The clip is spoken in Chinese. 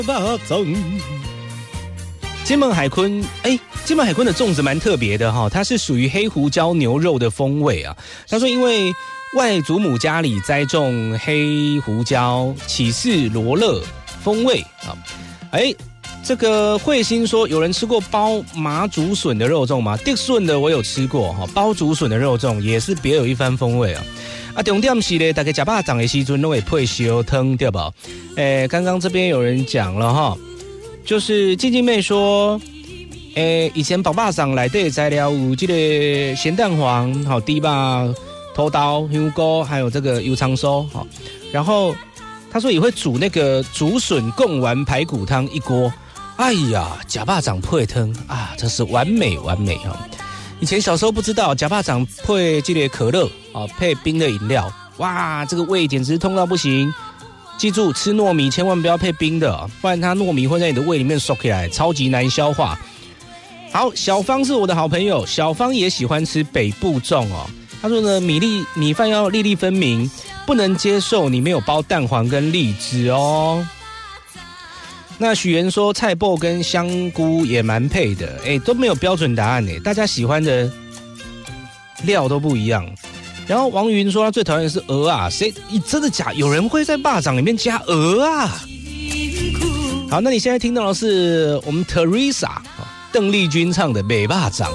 金门海鲲，金门海鲲的粽子蛮特别的哈，它是属于黑胡椒牛肉的风味啊。他说，因为外祖母家里栽种黑胡椒，起似罗勒风味啊。这个慧心说，有人吃过包麻竹笋的肉粽吗？地笋的我有吃过哈，包竹笋的肉粽也是别有一番风味啊。重点是呢，大家吃肉粽的时候都会配烧汤，对吧？刚刚这边有人讲了哈，就是静静妹说，以前肉粽内底的材料有这个咸蛋黄、好猪肉、土豆、香菇，还有这个油葱酥，好，然后他说也会煮那个竹笋贡丸排骨汤一锅。哎呀，假巴掌配汤啊，真是完美完美哈！以前小时候不知道假巴掌配这个可乐啊，配冰的饮料，哇，这个胃简直痛到不行。记住，吃糯米千万不要配冰的，不然它糯米会在你的胃里面缩起来，超级难消化。好，小芳是我的好朋友，小芳也喜欢吃北部粽哦。他说呢，米饭要粒粒分明，不能接受你没有包蛋黄跟荔枝哦。那许源说菜脯跟香菇也蛮配的，都没有标准答案，大家喜欢的料都不一样。然后王云说他最讨厌的是鹅啊，真的假？有人会在肉粽里面加鹅啊？好，那你现在听到的是我们 Teresa 邓丽君唱的《美肉粽》。